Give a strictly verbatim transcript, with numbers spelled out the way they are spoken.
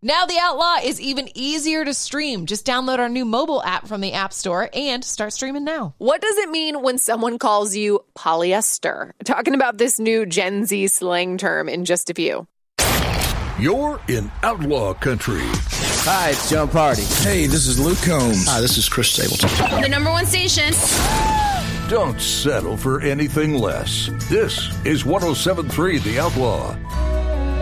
Now The Outlaw is even easier to stream. Just download our new mobile app from the App Store and start streaming now. What does it mean when someone calls you polyester? Talking about this new Gen Z slang term in just a few. You're in Outlaw Country. Hi, it's John Party. Hey, this is Luke Combs. Hi, this is Chris Stapleton. The number one station. Don't settle for anything less. This is one oh seven point three The Outlaw.